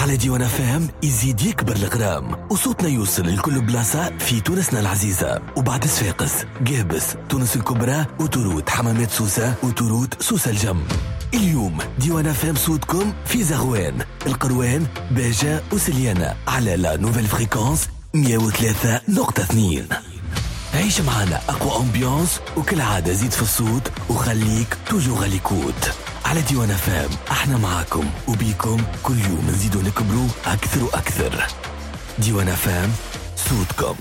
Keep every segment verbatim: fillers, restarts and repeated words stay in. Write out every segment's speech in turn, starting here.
على ديوان اف ام يزيد يكبر الغرام وصوتنا يوصل لكل بلاصة في تونسنا العزيزة. وبعد صفاقس، قابس، تونس الكبرى، وتروت حمامات سوسة، وتروت سوسة الجم. اليوم ديوان اف ام صوتكم في زغوان، القروان، باجة وسليانة على لا نوفيل فريكونس مية وثلاثة نقطة اثنين. عيش معنا أقوى أمبيانس وكل عادة زيد في الصوت وخليك توجو غاليكوت. على ديوان اف ام احنا معاكم وبيكم كل يوم نزيدوا نكبروا أكثر وأكثر. ديوان اف ام صوتكم.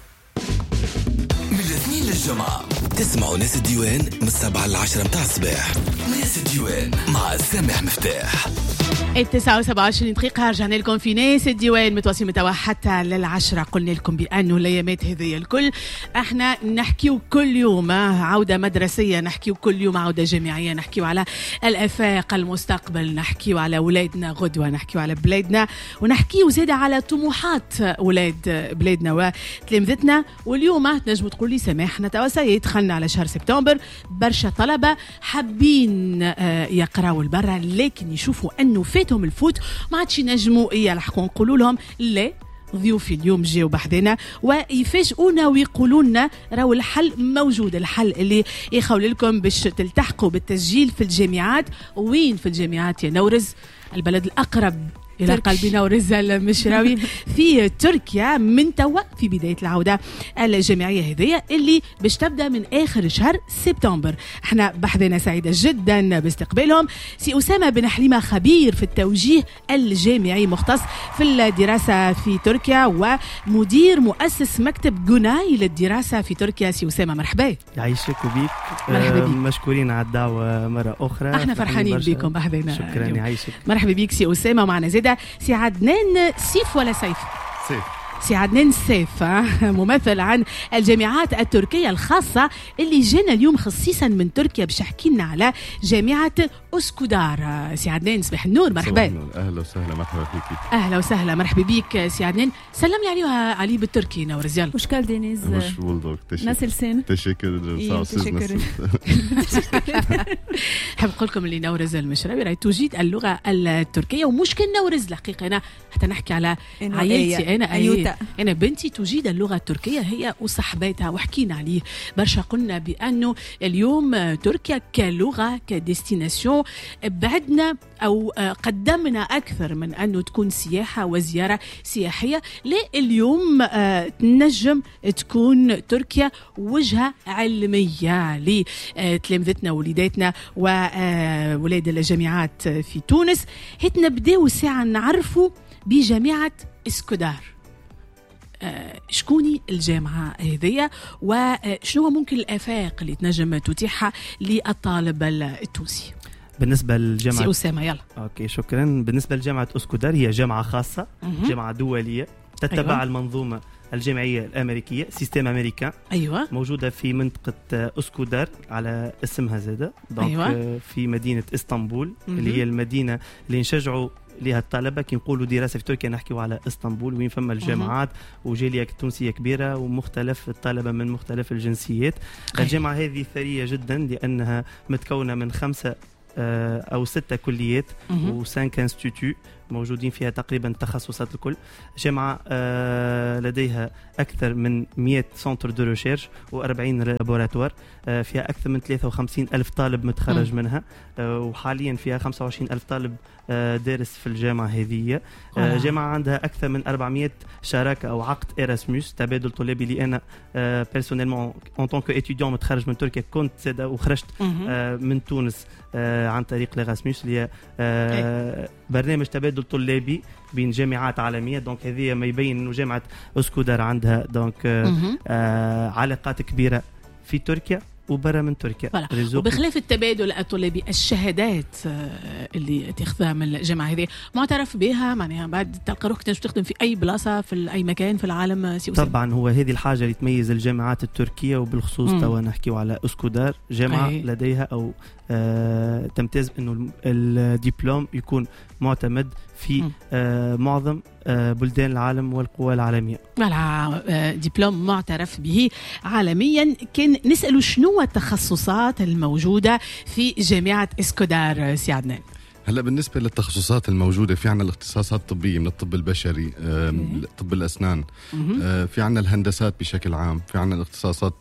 من الاثنين للجمعة تسمعوا ناس الديوان من السبعة للعشرة متاع الصباح. ناس الديوان مع سامح مفتاح. التسعة وسبعة وعشرين دقيقة رجعنا لكم في ناس الديوان متواصل متوا حتى للعشرة. قلنا لكم بأنه الأيامات هذه الكل احنا نحكيو كل يوم عودة مدرسية، نحكيو كل يوم عودة جامعية، نحكيو على الآفاق المستقبل، نحكيو على أولادنا غدوة، نحكيو على بلادنا، ونحكيو زيادة على طموحات أولاد بلادنا وتلامذتنا. واليوم تنجموا تقول لي سماحنا توا دخلنا على شهر سبتمبر، برشا طلبة حابين يقراوا البرة لكن يشوفوا أنه فاتهم الفوت ما عادش ينجموا يلحقوا. نقولوا لهم لا، ضيوفي اليوم جاوا بحدنا ويفاجئونا ويقولوا لنا راهو الحل موجود، الحل اللي يخول لكم باش تلتحقوا بالتسجيل في الجامعات. وين في الجامعات يا نورز؟ البلد الأقرب إلى قلبنا ورزال المشراوي في تركيا من توا في بداية العودة الجامعية هذه اللي باش تبدأ من آخر شهر سبتمبر. احنا بحثنا سعيدة جدا باستقبالهم سي أسامة بن حليمة، خبير في التوجيه الجامعي مختص في الدراسة في تركيا ومدير مؤسس مكتب جوناي للدراسة في تركيا. سي أسامة مرحبا. يعيشك وبيك. مرحبا بيك. مشكورين على الدعوة مرة أخرى. احنا فرحانين بكم بحثنا. شكرا. يعيشك. مرحبا بيك سي أسامة. معنا زيادة سي عدنان سيف ولا سيف؟ سيف. سي عدنان سيف ممثل عن الجامعات التركية الخاصة اللي جانا اليوم خصيصا من تركيا باش يحكي لنا على جامعة أسكودار. سي عدنان صباح النور، مرحبا. أهلا وسهلا، مرحبا فيك. أهلا وسهلا، مرحبا بيك سي عدنان. سلم لي عليها علي بالتركي نورز يلا. وش قال دينيز؟ مش بولدوك ناس لسان. تشكر. تشكر. حاب نقول لكم اللي نورز المشراوي راهي تجيد اللغة التركية، ومش كان نورز الحقيقة، أنا حتى نحكي على عائلتي أنا أيوتا. أنا بنتي تجيد اللغة التركية هي وصحباتها، وحكينا عليه برشا. قلنا بأنه اليوم تركيا كلغة كديستيناسيون بعدنا أو قدمنا أكثر من أنه تكون سياحة وزيارة سياحية. لا، اليوم تنجم تكون تركيا وجهة علمية لتلامذتنا ووليداتنا وولاد الجامعات في تونس. هيت نبداو ساعة نعرفوا بجامعة اسكودار. آه شكوني الجامعة هذه وشنو ممكن الآفاق اللي تنجم تتيحها للطالب التونسي؟ بالنسبة للجامعة سي أسامة يلا. أوكي شكرا. بالنسبة لجامعة أسكودار هي جامعة خاصة، مه. جامعة دولية تتبع أيوة. المنظومة الجامعية الأمريكية، سيستم أمريكان. أيوة. موجودة في منطقة أسكودار على اسمها زادة. أيوة. في مدينة إسطنبول، مه. اللي هي المدينة اللي نشجعوا لها الطلبة كي نقولوا دراسة في تركيا نحكيوا على اسطنبول، وين فما الجامعات وجالية تونسية كبيرة ومختلف الطلبة من مختلف الجنسيات. الجامعة هذه ثرية جدا لأنها متكونة من خمسة أو ستة كليات وسانك انستيتو موجودين فيها تقريبا التخصصات الكل. جامعة لديها أكثر من مئة سنتر دو ريشيرش وأربعين لابوراتوار، فيها أكثر من ثلاثة وخمسين ألف طالب متخرج م. منها، وحاليا فيها خمسة وعشرين ألف طالب دارس في الجامعة هذه. جامعة عندها أكثر من أربعمئة شراكة أو عقد إيراسموس، تبادل طلابي لي أنا بيرسونيلمون أون طونك إتيديون متخرج من تركيا كنت سادة وخرجت من تونس عن طريق الإيراسموس اللي هي برنامج تبادل طلابي بين جامعات عالمية. دونك هذه ما يبين إنه جامعة أسكودار عندها دونك آه علاقات كبيرة في تركيا وبرا من تركيا. وبخلاف التبادل الطلابي، الشهادات اللي تاخذها من الجامعة هذه معترف بها، معناها بعد تلقى روحك تنجم تخدم في أي بلاصة في أي مكان في العالم. طبعا هو هذه الحاجة اللي تميز الجامعات التركية، وبالخصوص توا نحكيو على أسكودار جامعة أي. لديها أو آه تمتاز إنه الدبلوم يكون معتمد في آه معظم آه بلدان العالم والقوى العالمية. آه دبلوم معترف به عالميا. كان نسأله شنو التخصصات الموجودة في جامعة اسكودار سي عدنان؟ هلا بالنسبه للتخصصات الموجوده في عنا الاختصاصات الطبيه من الطب البشري، طب الاسنان، في عنا الهندسات بشكل عام، في عنا الاختصاصات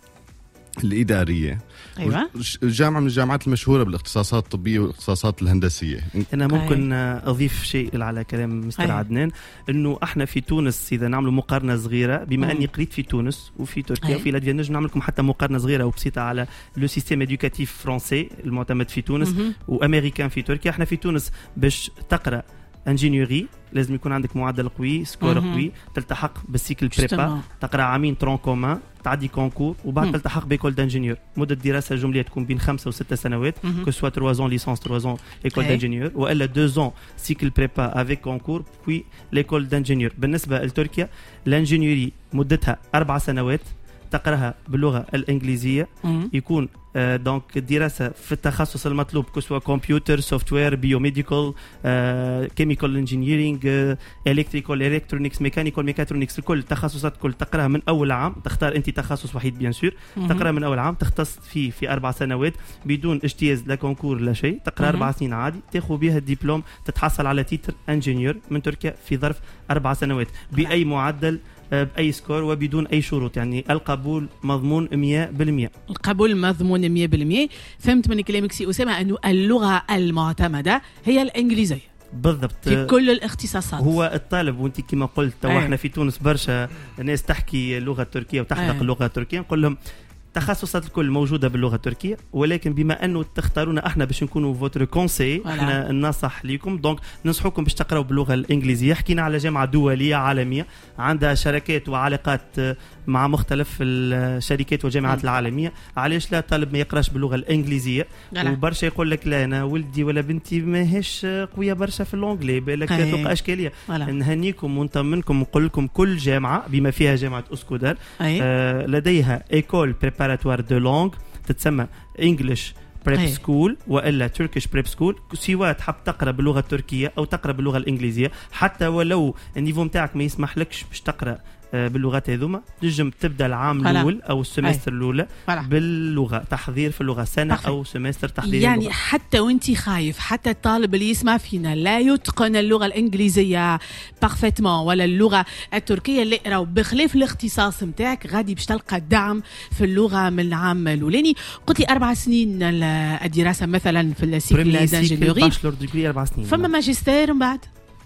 الإدارية. أيوة. جامعة من الجامعات المشهورة بالاختصاصات الطبية والاختصاصات الهندسية. أنا ممكن أضيف شيء على كلام مستر عدنان، إنه إحنا في تونس إذا نعملوا مقارنة صغيرة، بما أني قريت في تونس وفي تركيا وفي لاتفيا، نجم نعمل لكم حتى مقارنة صغيرة وبسيطة على لو سيستيم إدوكاتيف فرنسي المعتمد في تونس وأمريكان في تركيا. إحنا في تونس باش تقرأ انجينيوري لازم يكون عندك معدل قوي، سكور قوي، تلتحق بالسيكل بريبا، تقرا عامين ترون كومان، تعدي كونكور، وبعد تلتحق بيكول دانجينيور. مده دراسه جمليه تكون بين خمسة وستة سنوات، كو سوا ثلاثة زون ليسانس ثلاثة زون ايكول دانجينيور، والا اثنين زون سيكل بريبا افيك كونكور بوي ليكول دانجينيور. بالنسبه لتركيا الانجينيوري مدتها اربع سنوات، تقراها باللغه الانجليزيه، يكون آه دونك الدراسه في التخصص المطلوب كسوا كمبيوتر، سوفتوير، بيوميديكال، آه كيميكال انجينيرينج، آه الكتريكال، الكترونيكس، ميكانيكال، ميكاترونيكس، الكل التخصصات كل تقراها من اول عام. تختار انت تخصص وحيد بيان سور، تقرا من اول عام، تختص فيه في اربع سنوات بدون اجتياز لا كونكور لا شيء، تقرا اربع سنين عادي، تاخذ بها الدبلوم، تتحصل على تيتر انجينيور من تركيا في ظرف اربع سنوات باي معدل، بأي سكور وبدون أي شروط. يعني القبول مضمون مية بالمية. القبول مضمون مية بالمية. فهمت من كلامك سي أسامة أنه اللغة المعتمدة هي الإنجليزية بالضبط في كل الاختصاصات. هو الطالب، وانت كما قلت احنا في تونس برشا ناس تحكي اللغة التركية وتحلق اللغة التركية، نقول لهم تخصصات الكل موجودة باللغة التركية، ولكن بما أنه تختارونا احنا باش نكونوا فوتر كونسي، احنا ننصح لكم، دونك ننصحوكم باش تقراوا باللغة الإنجليزية. حكينا على جامعة دولية عالمية عندها شراكات وعلاقات مع مختلف الشركات والجامعات العالمية. علاش لا طالب ما يقراش باللغة الإنجليزية؟ وبرشا يقول لك لا أنا ولدي ولا بنتي ماهيش قوية برشا في اللونجلي، بالك تلقى إشكالية. نهنيكم ونطمنكم ونقول لكم كل جامعة بما فيها جامعة أسكودار آه لديها إيكول بريباراتوار دو لونغ تتسمى انجلش بريب سكول والا تركيش بريب سكول، سواء تحب تقرا باللغه التركيه او تقرا باللغه الانجليزيه، حتى ولو النيفو نتاعك ما يسمح لكش باش تقرا باللغات هذوما، تنجم تبدا العام الاول او السمستر الاولى باللغه، تحضير في اللغه سنه أخي. او سمستر تحضير يعني اللغة. حتى وانت خايف، حتى الطالب اللي يسمع فينا لا يتقن اللغه الانجليزيه بارفيتمون ولا اللغه التركيه اللي راهو بخلاف الاختصاص نتاعك غادي باش تلقى دعم في اللغه من العام الاولاني. قلت لي اربع سنين الدراسه مثلا في السيكل دانجينيوري، باشلور ديجري اربع سنين، فما ماجستير من بعد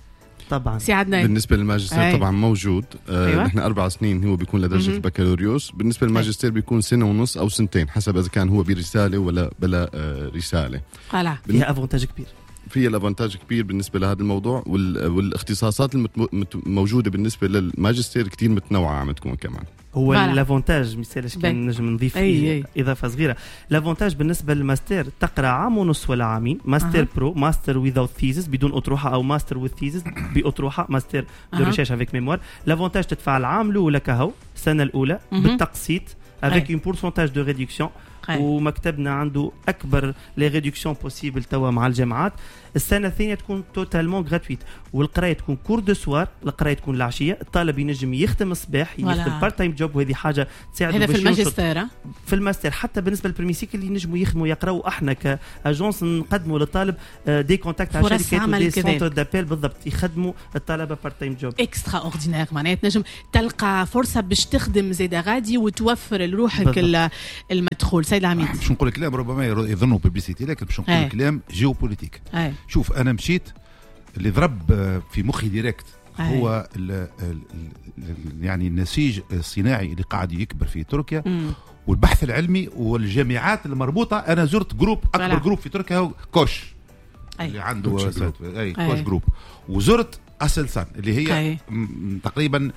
طبعا ساعدنا. بالنسبه للماجستير أي. طبعا موجود، آه أيوة. نحن اربع سنين هو بيكون لدرجه البكالوريوس. بالنسبه للماجستير بيكون سنه ونص او سنتين حسب اذا كان هو برساله ولا بلا آه رساله. خلاص فيها افونتاج كبير، فيها الافونتاج كبير بالنسبه لهذا الموضوع. والاختصاصات الموجوده بالنسبه للماجستير كتير متنوعه عم تكون كمان. هو الافونتاج مثالش كان نجم نضيف أي أي. اضافه صغيره. الافونتاج بالنسبه للماستر تقرا عام ونص ولا عامين، ماستر أه. برو، ماستر ويزاوت ثيسيس بدون اطروحه، او ماستر وذ ثيسيس باطروحه، ماستر دو ريشيرش افيك ميموار. الافونتاج تدفع العام الاولى كهو السنه الاولى أه. بالتقسيط افيك اون بورسونتاج دو ريدكسيون، ومكتبنا عنده اكبر لي ريدكسيون بوسيبل توا مع الجامعات. السنه الثانيه تكون توتالمون غراتويت، والقرايه تكون كور دو سوار، القرايه تكون العشيه، الطالب ينجم يخدم الصباح، يخدم بارت تايم جوب، وهذه حاجه تساعده هذا في الماجستير. في الماستر حتى بالنسبه للبريميسيكل اللي ينجموا يخدموا يقراوا، احنا كاجونس نقدموا للطالب دي كونتاكت على شركات ودي سونتر دابيل بالضبط يخدموا الطلبه بارت تايم جوب اكسترا اوردينير، معناها تنجم تلقى فرصه باش تخدم زيد غادي وتوفر لروحك المدخول. سيد العميد باش نقول كلام ربما يظنوا بوبليسيتي، لكن باش نقول كلام جيوبوليتيك. أي. شوف انا مشيت اللي ضرب في مخي ديريكت هو ال ال ال يعني النسيج الصناعي اللي قاعد يكبر في تركيا، مم. والبحث العلمي والجامعات المربوطه. انا زرت جروب اكبر بلا. جروب في تركيا هو كوش أي. اللي عنده اي كوش جروب، وزرت أسلسان اللي هي أي. تقريبا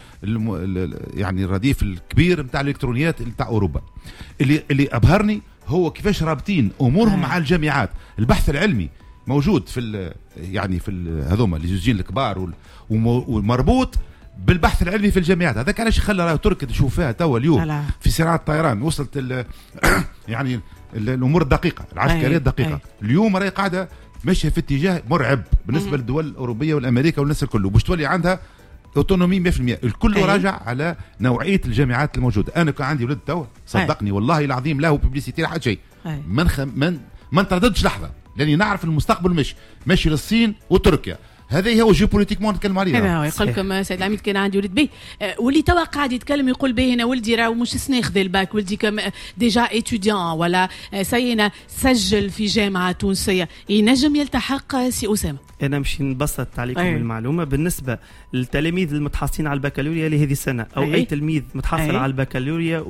يعني الرديف الكبير نتاع الالكترونيات نتاع اوروبا. اللي اللي ابهرني هو كيفاش رابطين امورهم أي. مع الجامعات. البحث العلمي موجود في يعني في هذوما اللي زوجين الكبار والمربوط بالبحث العلمي في الجامعات. هذاك علاش خلى تركيا تشوف فيها توا اليوم في صناعه الطيران وصلت يعني الامور الدقيقه العسكريه الدقيقه. أي. اليوم راهي قاعده ماشيه في اتجاه مرعب بالنسبه للدول الاوروبيه والامريكا والناس الكل، باش تولي عندها اوتونومي مية بالمية. الكل أي. راجع على نوعيه الجامعات الموجوده. انا كان عندي ولد توا صدقني أي. والله العظيم لا هو ببليسيتي لا حد شيء، ما من ما نترددش لحظه لاني نعرف المستقبل مش ماشي للصين وتركيا. هذا هو جيوبوليتيكمون نتكلم عليه. هذا هو يقول لكم سيد العميد كان عندي ولد به واللي توا قاعد يتكلم يقول به هنا ولدي راه مش سنة خذ الباك ولدي كم ديجا ايتوديان ولا سينا سجل في جامعه تونسيه ينجم يلتحق سي اسامه. انا مش نبسط عليكم أيه. المعلومه بالنسبه للتلاميذ المتحصلين على البكالوريا لهذه السنه او أيه. اي تلميذ متحصل أيه. على البكالوريا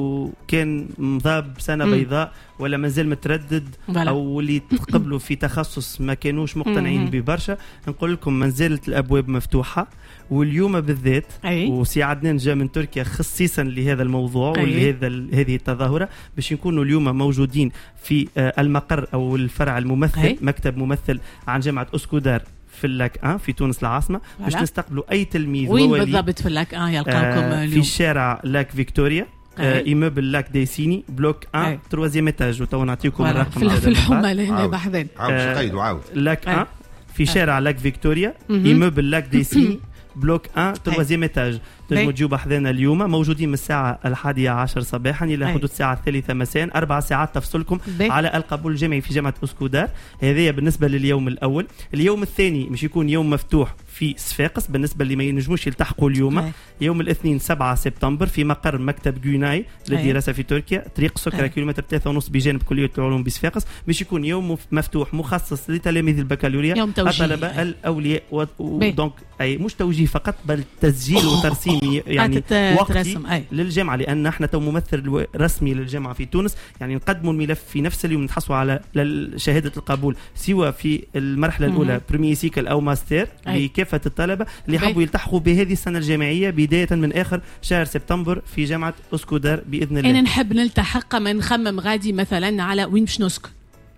وكان مضاب سنه مم. بيضاء ولا مازال متردد فلا. او اللي تقبلوا في تخصص ما كانوش مقتنعين به برشا، نقول لكم ما زالت الابواب مفتوحه. واليوم بالذات أيه. وسي عدنان جاء من تركيا خصيصا لهذا الموضوع أيه. ولهذا هذه التظاهره باش نكونوا اليوم موجودين في المقر او الفرع الممثل أيه. مكتب ممثل عن جامعه اسكودار في اللاك ان في تونس العاصمه باش نستقبلوا اي تلميذ وين بالضبط في اللاك ان يلقاكم آه اليوم؟ في الشارع لاك فيكتوريا آه ايموبل لاك ديسيني بلوك واحد تروازيام ايتاج وتو نعطيكم الرقم في الحمى لهنا بحذين عاود قيد وعاود لاك واحد في شارع لاك فيكتوريا ايموبل لاك ديسيني بلوك واحد تروازيام ايتاج. تنجموا تجوا بحذانا اليوم موجودين من الساعة الحادية عشر صباحا إلى حدود الساعة الثالثة مساء، أربع ساعات تفصلكم بي. على القبول الجامعي في جامعة أسكودار. هذه بالنسبة لليوم الأول. اليوم الثاني مش يكون يوم مفتوح في صفاقس بالنسبة اللي ما ينجموش يلتحقوا اليوم. أي. يوم الاثنين سبعة سبتمبر في مقر مكتب جوناي للدراسة في تركيا طريق سكرة كيلومتر ثلاثة ونص بجانب كلية العلوم بصفاقس. مش يكون يوم مفتوح مخصص لتلاميذ البكالوريا الطلبة الأولياء و... دونك أي مش توجيه فقط بل تسجيل وترسيم يعني وقتي للجامعة، لأن احنا تو ممثل رسمي للجامعة في تونس، يعني نقدموا الملف في نفس اليوم نتحصلوا على شهادة القبول سواء في المرحلة الأولى بريمي سيكل أو ماستر لكافة الطلبة اللي يحبوا يلتحقوا بهذه السنة الجامعية بداية من آخر شهر سبتمبر في جامعة أسكودار بإذن الله. أنا نحب نلتحق ما نخمم غادي مثلا على وين باش نسكن.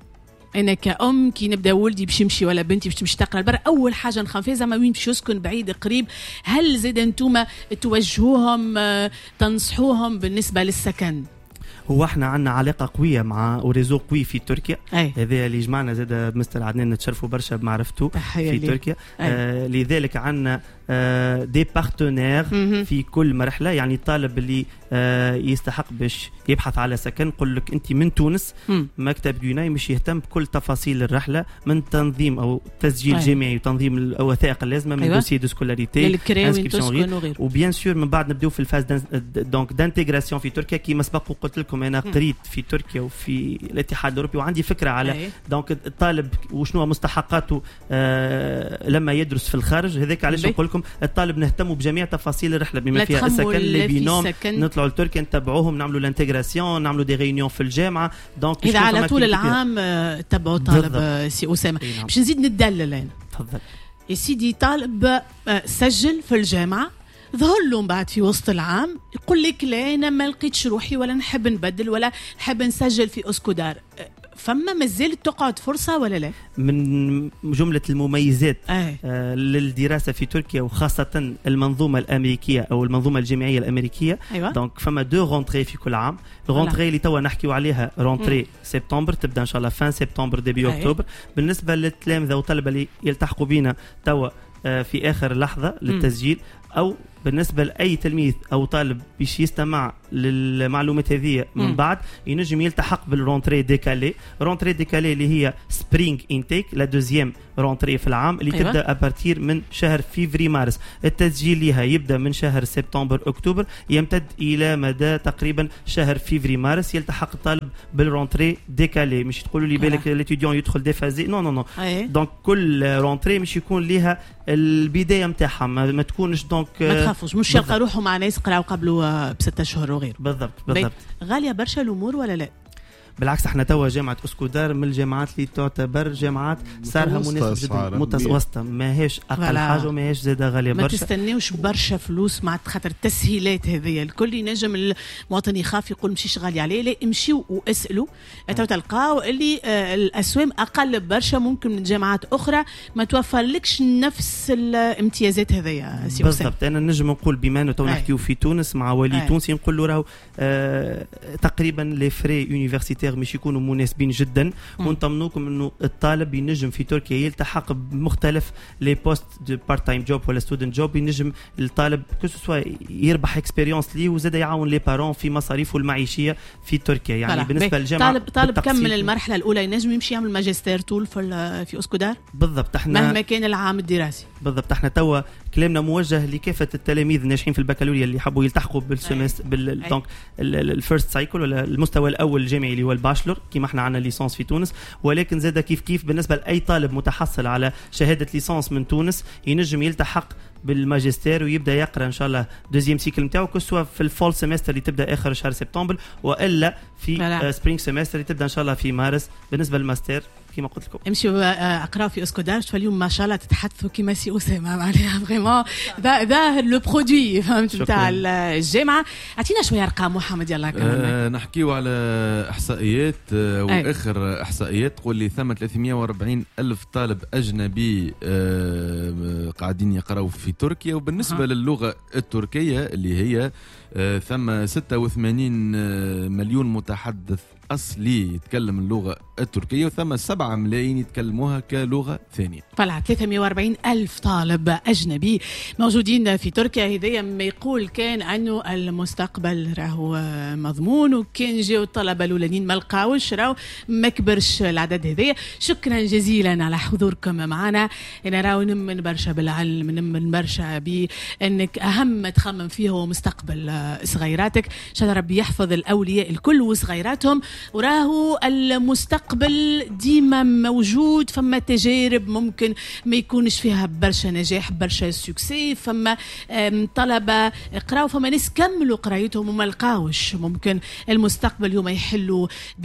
انا كأم كي نبدا ولدي باش يمشي ولا بنتي باش تمشي تقرا البر اول حاجه نخاف فيها زعما وين باش يسكن بعيد قريب. هل زيد انتم توجهوهم تنصحوهم بالنسبه للسكن؟ هو احنا عندنا علاقه قويه مع وريزو قوي في تركيا. هذا اللي جمعنا زاد مستر عدنان نتشرفوا برشا بمعرفته في لي. تركيا آه لذلك عندنا آه دي بارتنير في كل مرحله. يعني الطالب اللي آه يستحق باش يبحث على سكن نقول لك انت من تونس مم. مكتب جوناي مش يهتم بكل تفاصيل الرحله من تنظيم او تسجيل أي. جامعي وتنظيم الوثائق اللازمه من دوسي دو سكولاريتي وبيان سور من بعد نبداو في الفاز دونك دانتيغراسيون في تركيا كيما سبق وقلت لكم انا قريت في تركيا وفي الاتحاد الاوروبي وعندي فكره على أي. دونك الطالب وشنو مستحقاته آه لما يدرس في الخارج. هذاك علاش نقول لكم الطالب نهتموا بجميع تفاصيل الرحله بما فيها السكن لي بينوم نطلعوا لتركيا نتبعوهم نعملوا الانتجراسيون نعملوا دي ريونيون في الجامعه. دونك اذا على طول العام تبعوا طالب سي اسامه. باش نزيد ندلل انا. تفضل يا سيدي. طالب سجل في الجامعه ظهر له بعد في وسط العام يقول لك لا انا ما لقيتش روحي ولا نحب نبدل ولا نحب نسجل في اسكودار. فما مازالت تقعد فرصة ولا لا؟ من جملة المميزات آه. آه للدراسة في تركيا وخاصة المنظومة الأمريكية أو المنظومة الجامعية الأمريكية. أيوة. دونك فما دو رونتري في كل عام. الرونتري اللي توا نحكيو عليها رونتري سبتمبر تبدأ إن شاء الله فان سبتمبر ديبي آه. أكتوبر. بالنسبة للتلامذة والطلبة اللي يلتحقوا بينا توا آه في آخر لحظة للتسجيل م. أو بالنسبة لأي تلميذ أو طالب باش يستمع للمعلومات هذه من بعد ينجم يلتحق بالرونتري ديكالي. رونتري ديكالي اللي هي سبرينغ انتيك لا دوزيام رونتري في العام اللي أيوة. تبدا ابارتير من شهر فيفري مارس. التسجيل لها يبدا من شهر سبتمبر اكتوبر يمتد الى مدى تقريبا شهر فيفري مارس. يلتحق الطالب بالرونتري ديكالي. مش تقولوا لي بالك الاتيديون يدخل ديفازي نو نو نو دونك كل رونتري مش يكون لها البدايه نتاعها ما تكونش دونك ما تخافوش مش يلقى روحهم مع ناس قراو قبله بستة اشهر وغير. بالضبط بالضبط. غاليه برشا الامور ولا لا؟ بالعكس احنا توا جامعه اسكودار من الجامعات اللي تعتبر جامعات سعرها مناسب جدا متوسطه ماهيش اقل حاجه وماهيش زاده غاليه برشا. ما تستناوش برشا فلوس مع خاطر التسهيلات هذه الكل ينجم المواطن يخاف يقول مشيش غالي عليه. لا امشيوا واسالوا تو تلقاو اللي آه الاسوام اقل برشا ممكن من جامعات اخرى ما توفر لكش نفس الامتيازات هذيا. بالضبط. انا نجم نقول بما انه تو نحكيو في تونس مع ولي تونسي نقول له راهو آه تقريبا لي فري يونيفرسيتير كريتير مش يكونوا مناسبين جدا، ونطمنوكم انه الطالب ينجم في تركيا يلتحق بمختلف لي بوست دو بارت تايم جوب ولا ستودنت جوب. ينجم الطالب كو سوا يربح اكسبيريونس ليه وزاد يعاون لي بارون في مصاريفه المعيشيه في تركيا. يعني بالنسبه للجامعه طالب طالب كمل المرحله الاولى ينجم يمشي يعمل ماجستير طول في في اسكودار بالضبط. احنا مهما كان العام الدراسي بالضبط. احنا توا كلامنا موجه لكافه التلاميذ الناجحين في البكالوريا اللي حبوا يلتحقوا بالسمستر بال دونك الفيرست سايكل ولا المستوى الاول الجامعي اللي هو الباشلور كيما احنا عندنا ليسانس في تونس. ولكن زاد كيف كيف بالنسبه لاي طالب متحصل على شهاده ليسانس من تونس ينجم يلتحق بالماجستير ويبدا يقرا ان شاء الله دوزيام سيكل نتاعو كسوا في الفول سيمستر اللي تبدا اخر شهر سبتمبر والا في سبرينغ سيمستر اللي تبدا ان شاء الله في مارس. بالنسبه للماستر كما قلت لكم امشوا اقراوا في اسكودار. شوفوا اليوم ما شاء الله تتحدثوا كيما سي اسامه معناها فريمون ظاهر لو برودوي فهمت نتاع الجامعه. اعطينا شويه ارقام محمد يلا أه نحكيو على احصائيات أه واخر احصائيات تقول لي ثم ثلاثمائة وأربعين الف طالب اجنبي أه قاعدين يقراوا في تركيا. وبالنسبه أه. للغه التركيه اللي هي أه ثم ستة وثمانين مليون متحدث أصلي يتكلم اللغة التركية وثم سبعة ملايين يتكلموها كلغة ثانية. طلع ثلاثمائة وأربعين ألف طالب أجنبي موجودين في تركيا. هذا ما يقول كان أنه المستقبل راهو مضمون وكان جاو الطلبة الأولانيين ما لقاوش راهو ما كبرش العدد هذايا. شكرا جزيلا على حضوركم معنا. أنا راهو نمن برشا بالعلم نمن برشا بأنك أهم تخمم فيه هو مستقبل صغيراتك. إن شاء الله ربي يحفظ الأولياء الكل وصغيراتهم. وراهو المستقبل ديما موجود. فما تجارب ممكن ما يكونش فيها برشا نجاح برشا سوكسي. فما طلبة قراو فما ناس كملوا قرايتهم وما لقاوش ممكن المستقبل يوم يحلوا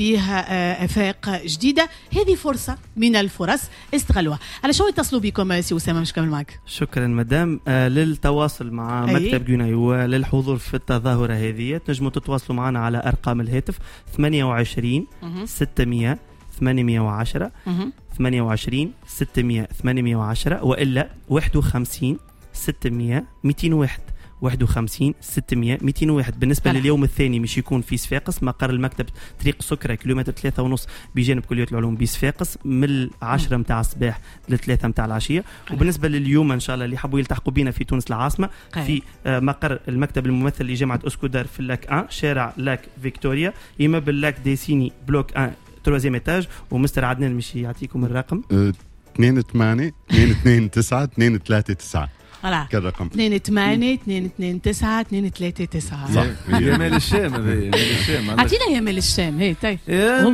بها آفاق جديدة. هذه فرصة من الفرص استغلوها. على شو يتصلوا بكم سي أسامة مش كمل معك. شكرا مدام. آه للتواصل مع أي. مكتب جوناي وللحضور في التظاهرة هذه تنجموا تتواصلوا معنا على أرقام الهاتف ثمانية وعشرين ستمائة ثمانمائة وعشرة ثمانية وعشرين ستمائة ثمانمائة وعشرة وإلا واحد وخمسين ستمائة مئتين وواحد واحد وخمسين ستمائة مئتين وواحد. بالنسبة بلح. لليوم الثاني مش يكون في صفاقس مقر المكتب طريق سكرة كيلومتر ثلاثة ونص بجانب كلية العلوم بصفاقس من العشرة متاع الصباح للثلاثة متاع العشية. بلح. وبالنسبة لليوم إن شاء الله اللي حبوا يلتحقوا بينا في تونس العاصمة بلح. في مقر المكتب الممثل لجامعة أسكودار في اللاك واحد شارع لاك فيكتوريا إما باللاك ديسيني بلوك واحد تروزيام إتاج. ومستر عدنان مش يعطيكم الرقم اثنين ثمانية اثنين اثنين تسعة اثنين ثلاثة تسعة كالرقم اثنين ثمانية اثنين اثنين تسعة اثنين ثلاثة تسعة. صح يا مال الشام هذا يا مال الشام اعطينا يا مال الشام هي طيب